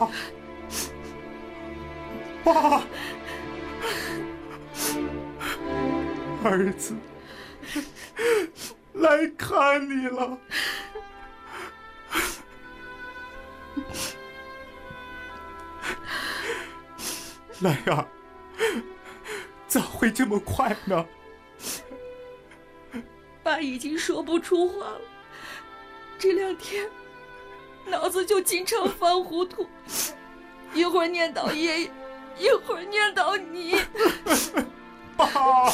爸，儿子来看你了。来呀，咋会这么快呢？ 爸已经说不出话了，这2天脑子就经常犯糊涂，一会儿念叨爷爷，一会儿念叨你。 爸，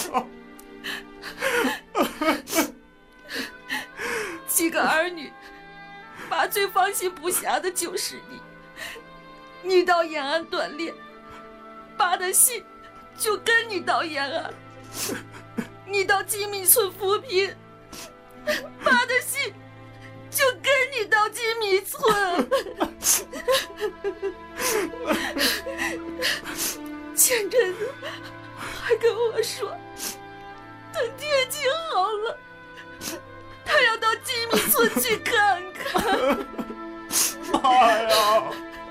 几个儿女，爸最放心不下的就是你。你到延安锻炼，爸的心就跟你到延安；你到金米村扶贫，爸的心就跟你到金米村。前阵子还跟我说，等天气好了，他要到金米村去看看。 爸呀！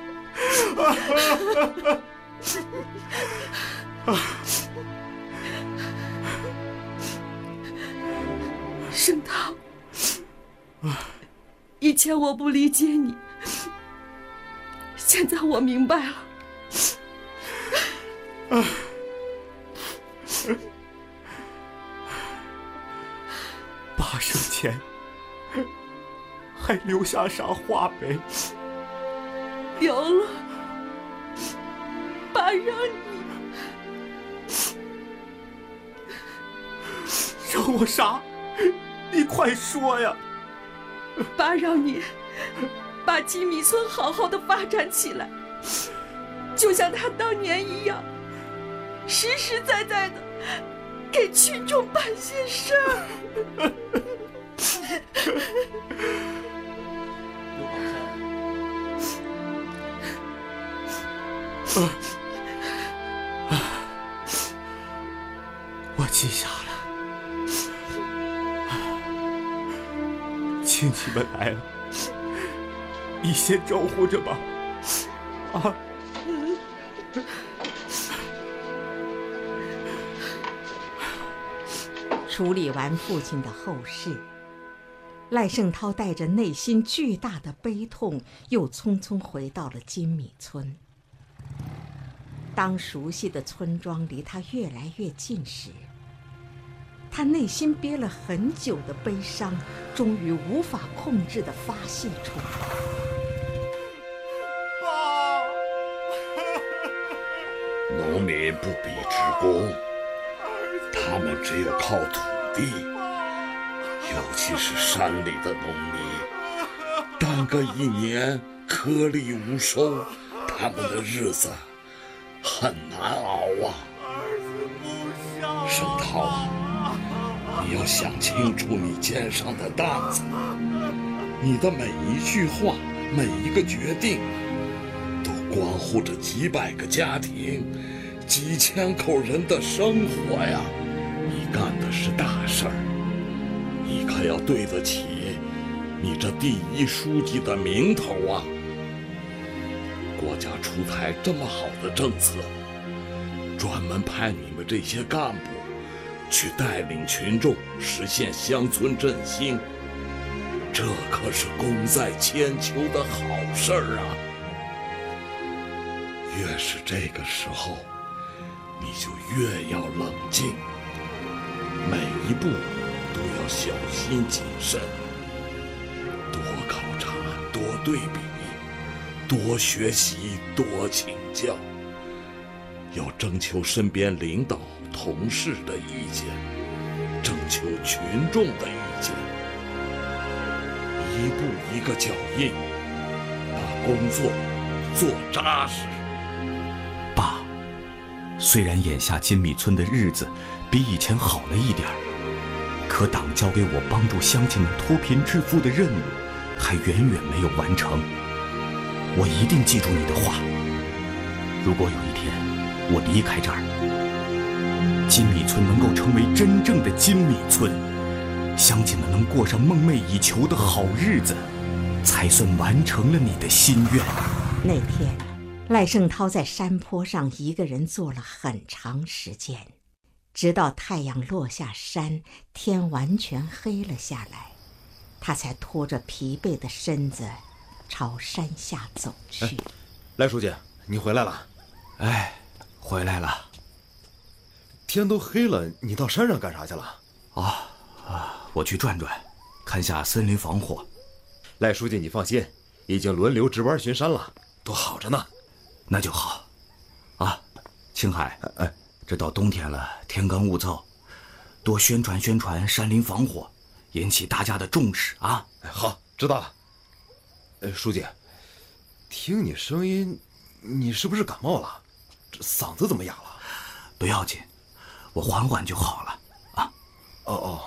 盛涛，以前我不理解你，现在我明白了。 爸生前还留下啥话没？ 留了，爸让你让我啥？你快说呀！ 爸让你把金米村好好的发展起来，就像他当年一样，实实在在的给群众办些事儿。 我记下了。亲戚们来了，你先招呼着吧。啊。 处理完父亲的后事，赖盛涛带着内心巨大的悲痛，又匆匆回到了金米村。当熟悉的村庄离他越来越近时，他内心憋了很久的悲伤，终于无法控制地发泄出来。 爸， 农民不比职工，他们只有靠土地，尤其是山里的农民，单个1年颗粒无收，他们的日子很难熬啊。盛涛啊，你要想清楚你肩上的担子，你的每一句话，每一个决定，都关乎着几百个家庭、几千口人的生活呀。你干的是大事儿，你可要对得起你这第1书记的名头啊！国家出台这么好的政策，专门派你们这些干部去带领群众实现乡村振兴，这可是功在千秋的好事儿啊！越是这个时候，你就越要冷静，每一步都要小心谨慎，多考察，多对比，多学习，多请教，要征求身边领导同事的意见，征求群众的意见，一步一个脚印，把工作做扎实。 爸，虽然眼下金米村的日子比以前好了一点，可党交给我帮助乡亲们脱贫致富的任务还远远没有完成。我一定记住你的话，如果有一天我离开这儿，金米村能够成为真正的金米村，乡亲们能过上梦寐以求的好日子，才算完成了你的心愿。 那天赖声涛在山坡上一个人坐了很长时间，直到太阳落下山，天完全黑了下来，他才拖着疲惫的身子朝山下走去。 赖书记，你回来了？ 哎，回来了。 天都黑了，你到山上干啥去了？ 我去转转，看下森林防火。 赖书记，你放心，已经轮流值班巡山了，都好着呢。 那就好。青海，这到冬天了，天干物燥，多宣传宣传山林防火，引起大家的重视啊。 好，知道了。书记，听你声音，你是不是感冒了？这嗓子怎么哑了？ 不要紧，我缓缓就好了啊。 哦。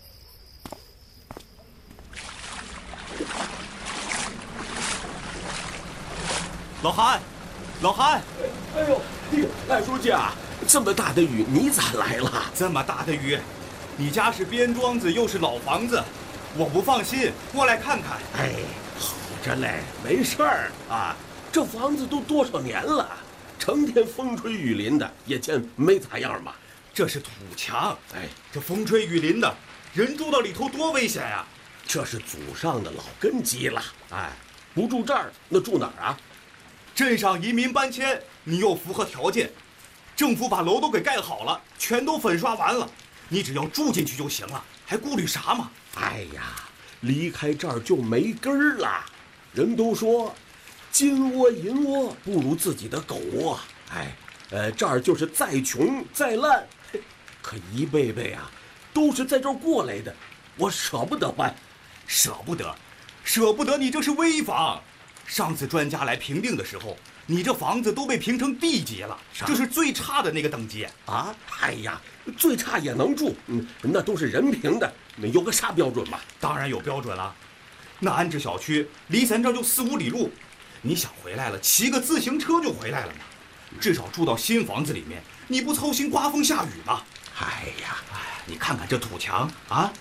老韩，老韩！ 哎呦，赖书记啊，这么大的雨你咋来了？ 这么大的雨，你家是边庄子又是老房子，我不放心，过来看看。 哎，好着嘞，没事儿啊。这房子都多少年了，成天风吹雨淋的，也见没咋样嘛。 这是土墙， 哎， 这风吹雨淋的，人住到里头多危险呀！ 这是祖上的老根基了，哎，不住这儿，那住哪儿啊？ 镇上移民搬迁，你又符合条件，政府把楼都给盖好了，全都粉刷完了，你只要住进去就行了，还顾虑啥嘛？ 哎呀，离开这儿就没根儿了。人都说，金窝银窝不如自己的狗窝。哎，这儿就是再穷再烂，可一辈辈啊，都是在这儿过来的，我舍不得搬。 舍不得，你这是危房。上次专家来评定的时候，你这房子都被评成D级了，这是最差的那个等级啊！哎呀，最差也能住，那都是人评的，有个啥标准嘛？ 当然有标准了。那安置小区离咱这儿就4、5里路，你想回来了，骑个自行车就回来了嘛。至少住到新房子里面，你不操心刮风下雨吗？ 哎呀， 你看看这土墙啊，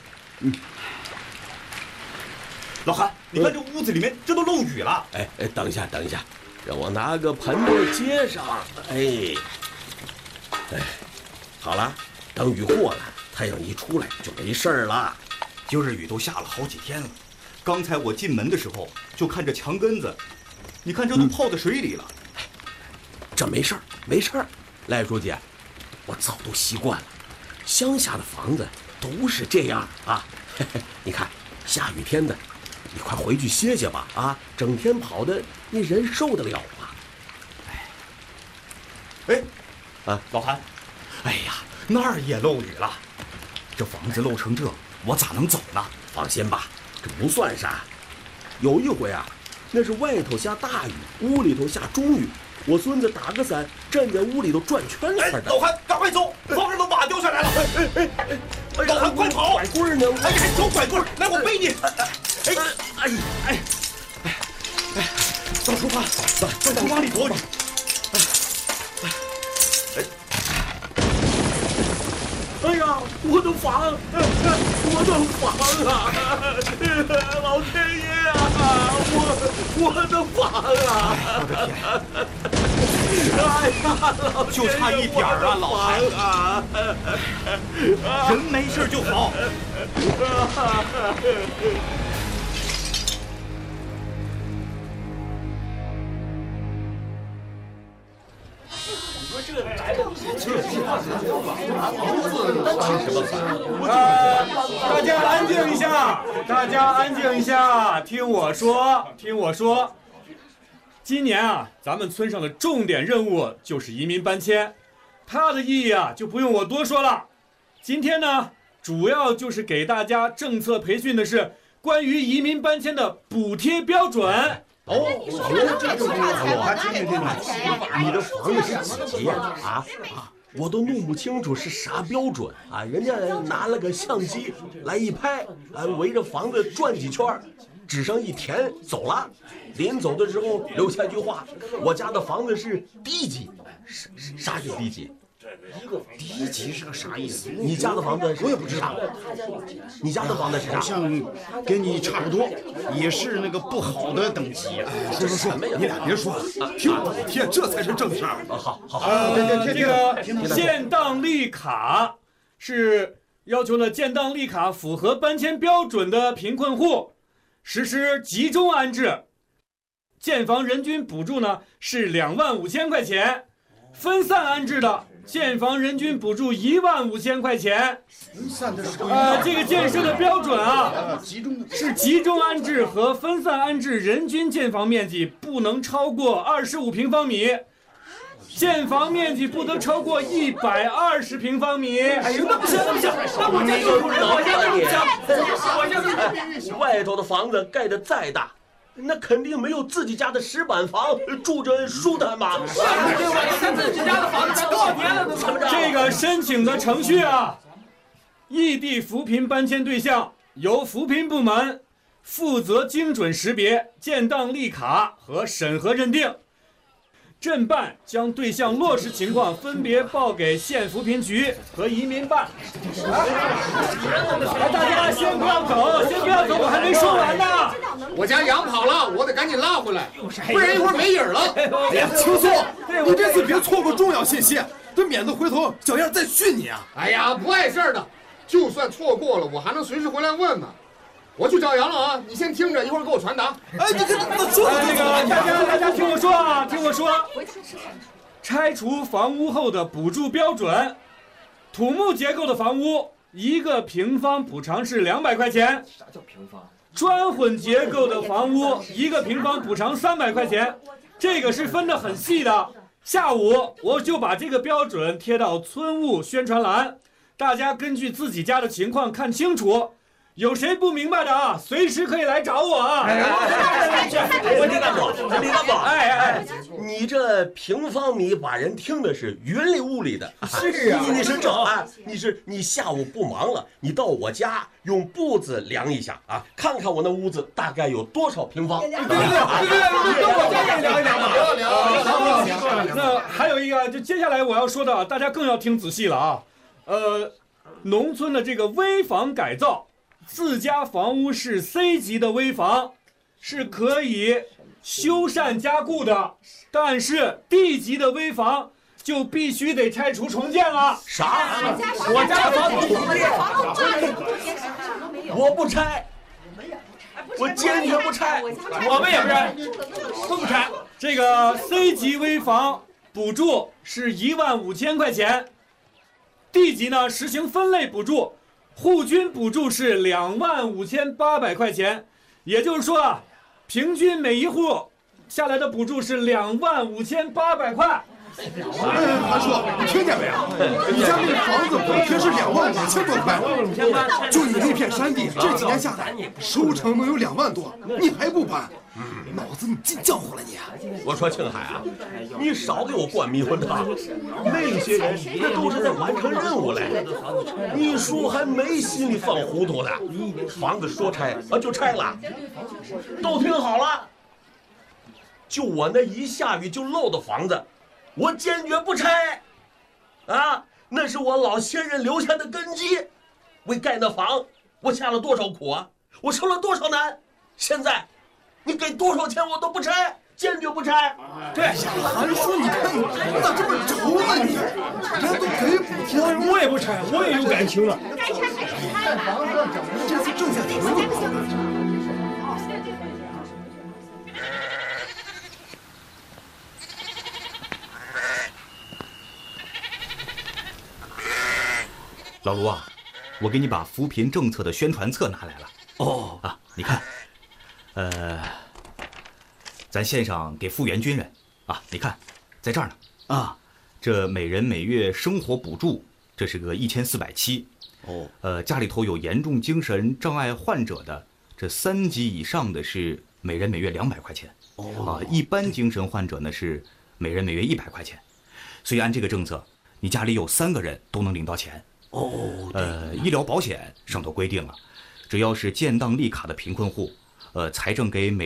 老韩，你看这屋子里面这都漏雨了。 哎，等一下，让我拿个盆子接上。哎，好了，等雨过了，太阳一出来就没事了。 今儿雨都下了好几天了，刚才我进门的时候就看这墙根子，你看这都泡在水里了。 这没事儿，赖书记，我早都习惯了，乡下的房子都是这样啊。你看下雨天的，你快回去歇歇吧啊！整天跑的，你人受得了吗？ 老韩，哎呀，那儿也漏雨了，这房子漏成这，我咋能走呢？ 放心吧，这不算啥。有一回啊，那是外头下大雨，屋里头下中雨，我孙子打个伞，站在屋里头转圈圈的。 老韩，赶快走，房上都瓦掉下来了！老韩，快跑！ 拐棍呢？ 哎，还找拐棍？来，我背你！到厨房，到厨房里躲雨。 哎呀，我的房啊！老天爷啊！我的房啊！ 我的天！ 哎呀， 就差一点儿啊，老韩！人没事就好。 大家安静一下，听我说。今年啊，咱们村上的重点任务就是移民搬迁，它的意义啊就不用我多说了。今天呢，主要就是给大家政策培训的是关于移民搬迁的补贴标准。 你的房子是几级呀？我都弄不清楚是啥标准啊！人家拿了个相机来一拍，围着房子转几圈，纸上一填走了。临走的时候留下一句话：我家的房子是低级。啥是低级？ 低级是个啥意思？你家的房子我也不知道。你家的房子是啥？ 好像跟你差不多，也是那个不好的等级。 说，你俩别说，听我的天，这才是正事儿。 好。 这个建档立卡是要求了建档立卡符合搬迁标准的贫困户实施集中安置，建房人均补助呢是25000块钱，分散安置的建房人均补助15000块钱。这个建设的标准啊，是集中安置和分散安置人均建房面积不能超过25平方米，建房面积不得超过120平方米。 哎呦，那不行，那我这就不知道，外头的房子盖得再大，那肯定没有自己家的石板房住着舒坦吧？ 咱自己家的房子多少年了都怎么着？ 这个申请的程序啊，异地扶贫搬迁对象由扶贫部门负责精准识别、建档立卡和审核认定。镇办将对象落实情况分别报给县扶贫局和移民办。大家先不要走，我还没说完呢。 我家羊跑了，我得赶紧拉回来，不然一会儿没影了。 哎呀，青松，你这次别错过重要信息，这免得回头小燕再训你啊。 哎呀，不碍事的，就算错过了，我还能随时回来问呢。我去找杨了啊，你先听着，一会儿给我传达。 哎，你这说大家听我说啊，拆除房屋后的补助标准，土木结构的房屋1个平方补偿是200块钱。 啥叫平方？ 砖混结构的房屋1个平方补偿300块钱，这个是分得很细的。下午我就把这个标准贴到村务宣传栏，大家根据自己家的情况看清楚。有谁不明白的啊？随时可以来找我啊！ 李干部，你这平方米把人听的是云里雾里的。 是啊， 你是这啊？你下午不忙了，你到我家用步子量一下啊，看看我那屋子大概有多少平方。 对，我家也量一量嘛。 聊。那还有一个，就接下来我要说的，大家更要听仔细了啊。农村的这个危房改造。自家房屋是 C 级的危房，是可以修缮加固的，但是 D 级的危房就必须得拆除重建了。 啥？我家的房子重建？我不拆，我坚决不拆， 我们也不拆，不拆。 这个 C 级危房补助是15000块钱 ，D 级呢实行分类补助。户均补助是25800块钱，也就是说啊，平均每一户下来的补助是25800块。 韩叔，你听见没有？你家那个房子本身是25000多块，就你那片山地，这几年下来收成能有2万多，你还不搬？脑子你进浆糊了你！ 我说庆海啊，你少给我灌迷魂汤。那些人那都是在完成任务嘞，你叔还没心里放糊涂呢。房子说拆啊就拆了，都听好了。就我那一下雨就漏的房子，我坚决不拆。啊，那是我老先人留下的根基。为盖那房，我下了多少苦啊，我受了多少难，现在。你给多少钱我都不拆，坚决不拆。 对，韩叔，你看你咋这么轴啊你？人都给补贴， 我也不拆，我也有感情了。 该拆还是拆吧。 这次挣下挺好的。 老卢啊，我给你把扶贫政策的宣传册拿来了。 哦啊，你看。咱县上给复员军人啊，你看，在这儿呢啊，这每人每月生活补助，这是个1470。家里头有严重精神障碍患者的，这3级以上的是每人每月200块钱。一般精神患者呢是每人每月100块钱。所以按这个政策，你家里有3个人都能领到钱。医疗保险上头规定了，只要是建档立卡的贫困户，财政给每